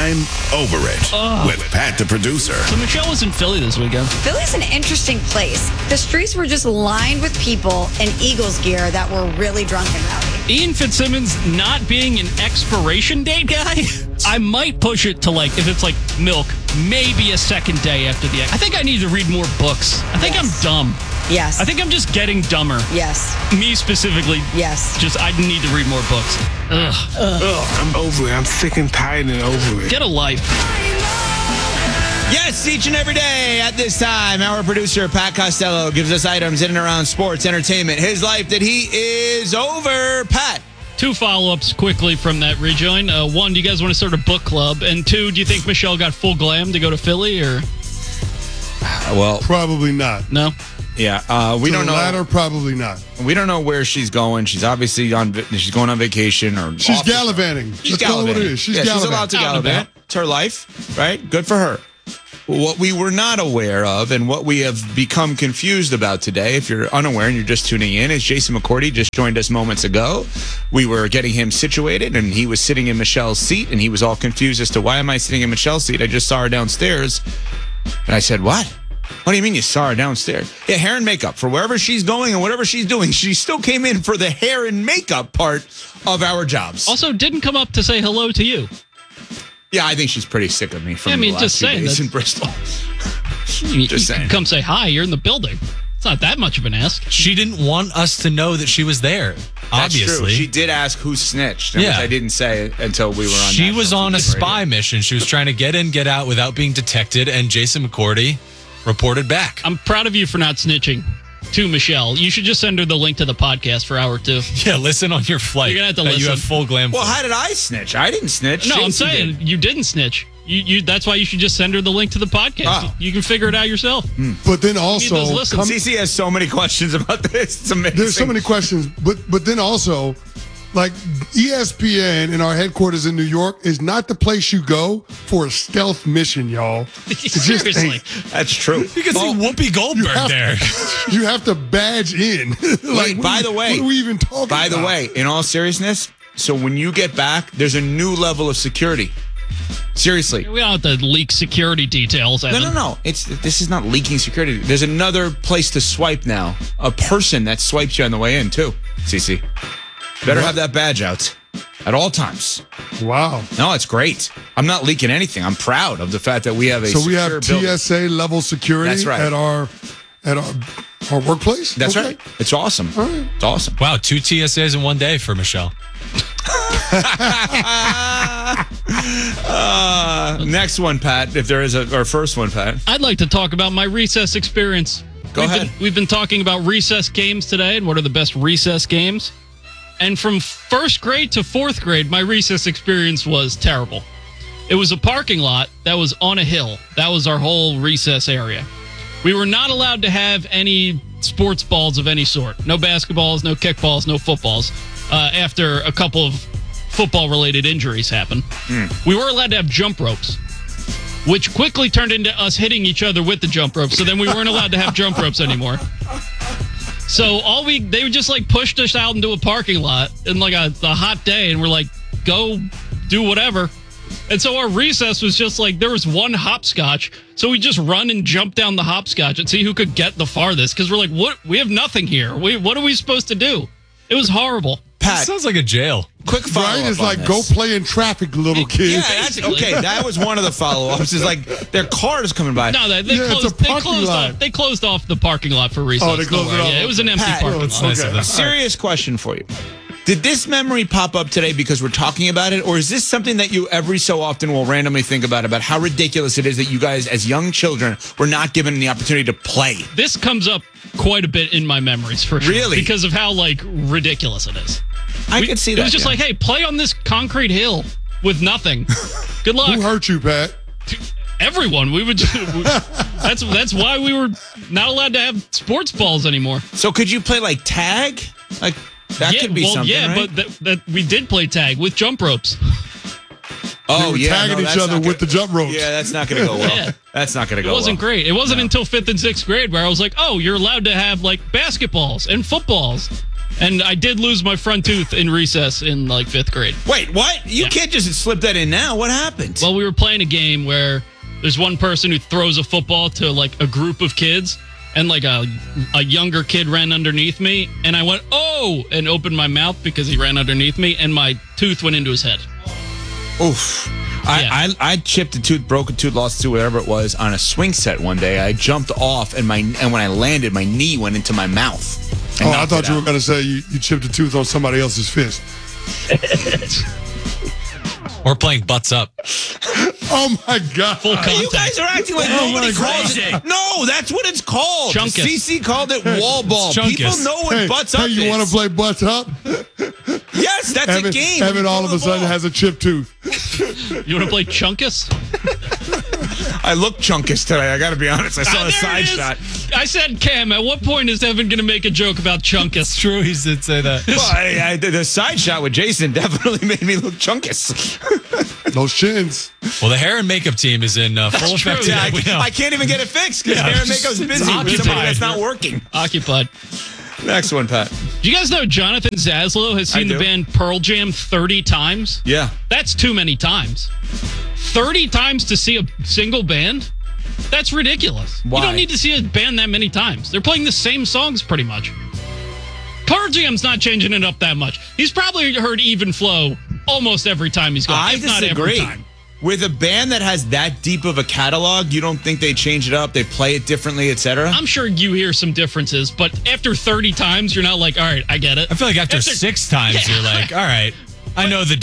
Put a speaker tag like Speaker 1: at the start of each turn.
Speaker 1: I'm Over It with Pat the producer.
Speaker 2: So Michelle was in Philly this weekend.
Speaker 3: Philly's an interesting place. The streets were just lined with people in Eagles gear that were really drunk and rowdy.
Speaker 2: Ian Fitzsimmons not being an expiration date guy, I might push it to if it's like milk, maybe a second day after the. I think I need to read more books. I think I'm dumb.
Speaker 3: Yes.
Speaker 2: I think I'm just getting dumber.
Speaker 3: Yes.
Speaker 2: Me specifically.
Speaker 3: Yes.
Speaker 2: Just I need to read more books. Ugh.
Speaker 4: I'm over it. I'm sick and tired and over it.
Speaker 2: Get a life.
Speaker 5: Yes, each and every day at this time, our producer, Pat Costello, gives us items in and around sports, entertainment, his life that he is over. Pat.
Speaker 2: 2 follow-ups quickly from that rejoin. 1, do you guys want to start a book club? And 2, do you think Michelle got full glam to go to Philly or?
Speaker 5: Well,
Speaker 6: probably not.
Speaker 2: No?
Speaker 5: Yeah, we don't know.
Speaker 6: The latter, probably not.
Speaker 5: We don't know where she's going. She's obviously she's going on vacation or
Speaker 6: she's gallivanting.
Speaker 5: She's
Speaker 6: Let's call it what it is. She's gallivanting.
Speaker 5: She's allowed to gallivant. It's her life, right? Good for her. What we were not aware of and what we have become confused about today, if you're unaware and you're just tuning in, is Jason McCourty just joined us moments ago. We were getting him situated, and he was sitting in Michelle's seat, and he was all confused as to why am I sitting in Michelle's seat? I just saw her downstairs. And I said, what? What do you mean you saw her downstairs? Yeah, hair and makeup. For wherever she's going and whatever she's doing, she still came in for the hair and makeup part of our jobs.
Speaker 2: Also, didn't come up to say hello to you.
Speaker 5: Yeah, I think she's pretty sick of me from the last
Speaker 2: just
Speaker 5: 2
Speaker 2: saying,
Speaker 5: days in Bristol.
Speaker 2: Just saying. Come say hi. You're in the building. It's not that much of an ask.
Speaker 7: She didn't want us to know that she was there. Obviously,
Speaker 5: that's true. She did ask who snitched, which I didn't say until we were on.
Speaker 7: She was on a spy mission. She was trying to get in, get out without being detected, and Jason McCourty reported back.
Speaker 2: I'm proud of you for not snitching to Michelle. You should just send her the link to the podcast for hour 2.
Speaker 7: Yeah, listen on your flight.
Speaker 2: You're gonna have to listen.
Speaker 7: You have full glam.
Speaker 5: Well, how did I snitch? I didn't snitch.
Speaker 2: No,
Speaker 5: Jason
Speaker 2: I'm saying
Speaker 5: did.
Speaker 2: you didn't snitch. You that's why you should just send her the link to the podcast.
Speaker 5: Oh.
Speaker 2: You can figure it out yourself.
Speaker 6: But then also,
Speaker 5: CC has so many questions about this. It's amazing.
Speaker 6: There's so many questions, but then also, like ESPN in our headquarters in New York is not the place you go for a stealth mission, y'all.
Speaker 2: Seriously,
Speaker 5: that's true.
Speaker 7: You can see Whoopi Goldberg there.
Speaker 6: You have to badge in.
Speaker 5: Wait, by the way,
Speaker 6: what are we even talking about?
Speaker 5: By the way, in all seriousness, so when you get back, there's a new level of security. Seriously.
Speaker 2: We don't have to leak security details.
Speaker 5: No. This is not leaking security. There's another place to swipe now. A person that swipes you on the way in, too, CC. Better have that badge out at all times.
Speaker 6: Wow.
Speaker 5: No, it's great. I'm not leaking anything. I'm proud of the fact that we have a
Speaker 6: So we have
Speaker 5: building.
Speaker 6: TSA level security
Speaker 5: That's right.
Speaker 6: at our workplace?
Speaker 5: That's
Speaker 6: Okay.
Speaker 5: right. It's awesome.
Speaker 6: All right.
Speaker 5: It's awesome.
Speaker 7: Wow, 2 TSAs in one day for Michelle.
Speaker 5: Next one, Pat, if there is or first one, Pat.
Speaker 2: I'd like to talk about my recess experience.
Speaker 5: Go ahead.
Speaker 2: We've been talking about recess games today and what are the best recess games. And from first grade to fourth grade, my recess experience was terrible. It was a parking lot that was on a hill. That was our whole recess area. We were not allowed to have any sports balls of any sort. No basketballs, no kickballs, no footballs. After a couple of football-related injuries happened. We were allowed to have jump ropes, which quickly turned into us hitting each other with the jump ropes. So then we weren't allowed to have jump ropes anymore. So they would just pushed us out into a parking lot in a hot day, and we're like, go do whatever. And so our recess was just there was one hopscotch. So we just run and jump down the hopscotch and see who could get the farthest. Because we're like, what? We have nothing here. What are we supposed to do? It was horrible.
Speaker 5: Pat,
Speaker 7: sounds like a jail.
Speaker 5: Quick follow-up.
Speaker 6: Brian is
Speaker 5: on
Speaker 6: like,
Speaker 5: this.
Speaker 6: go play in traffic, little kid.
Speaker 5: Yeah, that's okay. That was one of the follow-ups. Is their car is coming by.
Speaker 2: No,
Speaker 6: it's a parking lot.
Speaker 2: They closed off the parking lot for recess.
Speaker 6: Oh, they closed it off.
Speaker 2: Yeah, it was an empty
Speaker 5: Pat,
Speaker 2: parking
Speaker 6: it's
Speaker 2: lot.
Speaker 6: nice of them.
Speaker 5: Serious question for you. Did this memory pop up today because we're talking about it, or is this something that you every so often will randomly think about how ridiculous it is that you guys, as young children, were not given the opportunity to play?
Speaker 2: This comes up quite a bit in my memories, for sure.
Speaker 5: Really?
Speaker 2: Because of how ridiculous it is.
Speaker 5: I could see that.
Speaker 2: It was just hey, play on this concrete hill with nothing. Good luck.
Speaker 6: Who hurt you, Pat?
Speaker 2: Everyone. We would. That's why we were not allowed to have sports balls anymore.
Speaker 5: So could you play tag? That could be something.
Speaker 2: Yeah,
Speaker 5: right?
Speaker 2: but that we did play tag with jump ropes.
Speaker 5: Oh,
Speaker 6: They were tagging each other with the jump ropes.
Speaker 5: Yeah, that's not going to go well.
Speaker 2: Yeah.
Speaker 5: That's not going to go
Speaker 2: It wasn't
Speaker 5: well.
Speaker 2: great. It wasn't until 5th and 6th grade where I was like, oh, you're allowed to have basketballs and footballs. And I did lose my front tooth in recess in like 5th grade.
Speaker 5: Wait, what? You can't just slip that in now. What happened?
Speaker 2: Well, we were playing a game where there's one person who throws a football to like a group of kids, and like a younger kid ran underneath me, and I went, oh, and opened my mouth because he ran underneath me, and my tooth went into his head.
Speaker 5: Oof. I chipped a tooth, broke a tooth, lost a tooth, whatever it was, on a swing set one day. I jumped off, and when I landed, my knee went into my mouth.
Speaker 6: Oh, I thought you were going to say you chipped a tooth on somebody else's fist.
Speaker 7: Or playing butts up.
Speaker 6: Oh, my God.
Speaker 2: Full contact.
Speaker 5: You guys are acting like nobody calls it. No, that's what it's called.
Speaker 2: Chunkus.
Speaker 5: CC called it wall ball. People know what butts up is.
Speaker 6: Hey, you want to play butts up?
Speaker 5: Yes, that's a game.
Speaker 6: Evan all of a sudden has a chipped tooth.
Speaker 2: You want to play Chunkus?
Speaker 5: I look chunkus today. I got to be honest. I saw a
Speaker 2: There
Speaker 5: side
Speaker 2: it is.
Speaker 5: shot.
Speaker 2: I said, Cam, at what point is Evan going to make a joke about Chunkus?
Speaker 7: It's true. He did say that.
Speaker 5: Well, the side shot with Jason definitely made me look chunkus.
Speaker 6: Those chins.
Speaker 7: Well, the hair and makeup team is in full
Speaker 2: true.
Speaker 7: effect
Speaker 2: Yeah,
Speaker 7: today. We know.
Speaker 5: I can't even get it fixed because hair and makeup's busy with somebody
Speaker 2: occupied.
Speaker 5: that's not working.
Speaker 2: Occupied.
Speaker 5: Next one, Pat.
Speaker 2: Do you guys know Jonathan Zaslow has seen
Speaker 5: I
Speaker 2: the
Speaker 5: do.
Speaker 2: band Pearl Jam 30 times?
Speaker 5: Yeah.
Speaker 2: That's too many times. 30 times to see a single band? That's ridiculous.
Speaker 5: Why?
Speaker 2: You don't need to see a band that many times. They're playing the same songs pretty much. Pearl Jam's not changing it up that much. He's probably heard Even Flow almost every time he's gone,
Speaker 5: I
Speaker 2: if not every
Speaker 5: disagree.
Speaker 2: time.
Speaker 5: With a band that has that deep of a catalog, you don't think they change it up, they play it differently, etc.?
Speaker 2: I'm sure you hear some differences, but after 30 times, you're not like, all right, I get it.
Speaker 7: I feel like after 6 times,
Speaker 2: Yeah.
Speaker 7: you're like, all right, I know the